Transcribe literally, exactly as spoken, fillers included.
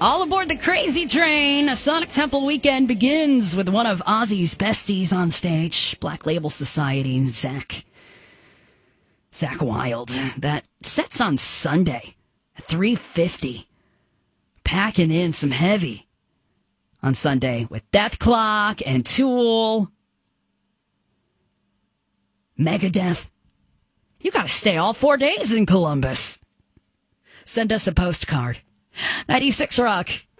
All aboard the crazy train. A Sonic Temple weekend begins with one of Ozzy's besties on stage, Black Label Society, Zach. Zach Wild. That sets on Sunday at three fifty. Packing in some heavy on Sunday with Death Clock and Tool. Megadeth. You gotta stay all four days in Columbus. Send us a postcard. ninety-six Rock.